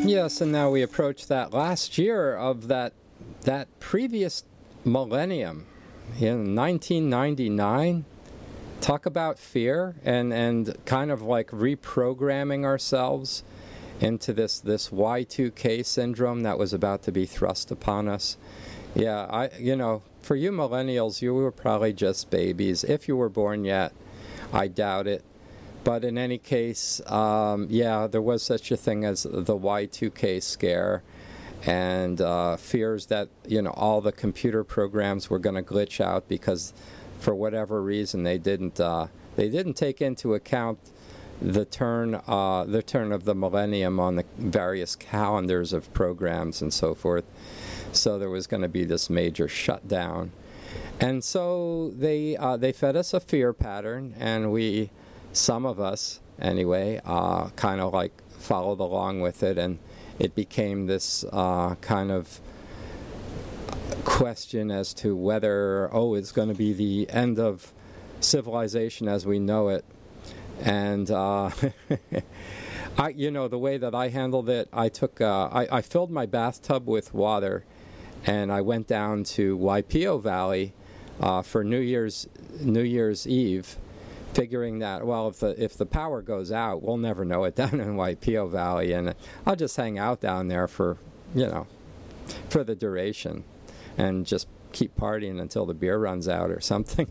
Yes, and now we approach that last year of that previous millennium in 1999. Talk about fear and kind of like reprogramming ourselves into this Y2K syndrome that was about to be thrust upon us. Yeah, for you millennials, you were probably just babies. If you were born yet, I doubt it. But in any case, there was such a thing as the Y2K scare, and fears that all the computer programs were going to glitch out because, for whatever reason, they didn't take into account the turn of the millennium on the various calendars of programs and so forth. So there was going to be this major shutdown, and so they fed us a fear pattern, and some of us anyway, kind of like followed along with it, and it became this kind of question as to whether, it's going to be the end of civilization as we know it. And the way that I handled it, I filled my bathtub with water, and I went down to Waipio Valley for New Year's Eve, figuring that, if the power goes out, we'll never know it down in Waipio Valley, and I'll just hang out down there for the duration, and just keep partying until the beer runs out or something.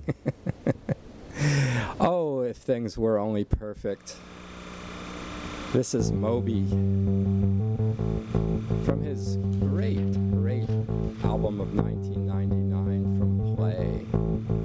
Oh, if things were only perfect. This is Moby from his great album of 1990.